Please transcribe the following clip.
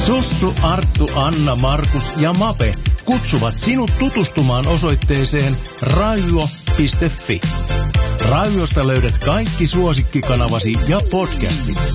Sussu, Arttu, Anna, Markus ja Mape kutsuvat sinut tutustumaan osoitteeseen raivio.fi. Raiviosta löydät kaikki suosikkikanavasi ja podcastit.